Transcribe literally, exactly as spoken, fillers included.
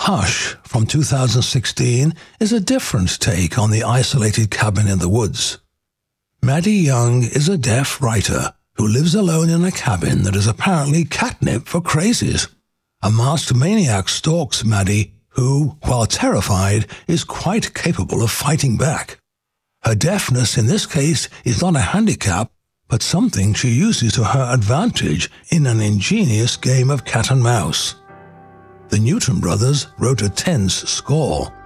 Hush from two thousand sixteen is a different take on the isolated cabin in the woods. Maddie Young is a deaf writer who lives alone in a cabin that is apparently catnip for crazies. A masked maniac stalks Maddie, who, while terrified, is quite capable of fighting back. Her deafness in this case is not a handicap, but something she uses to her advantage in an ingenious game of cat and mouse. The Newton brothers wrote a tense score,